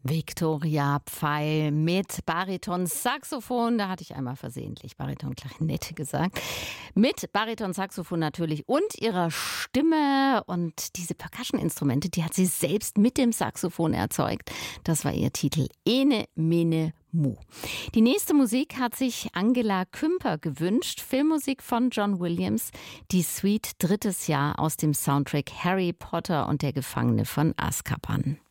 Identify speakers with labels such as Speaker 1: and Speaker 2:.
Speaker 1: Viktoria Pfeil mit Bariton-Saxophon. Da hatte ich einmal versehentlich Bariton-Klarinette gesagt. Mit Bariton-Saxophon natürlich und ihrer Stimme. Und diese Percussion-Instrumente, die hat sie selbst mit dem Saxophon erzeugt. Das war ihr Titel Ene Mene Mu. Die nächste Musik hat sich Angela Kümper gewünscht. Filmmusik von John Williams. Die Suite drittes Jahr aus dem Soundtrack Harry Potter und der Gefangene von Azkaban.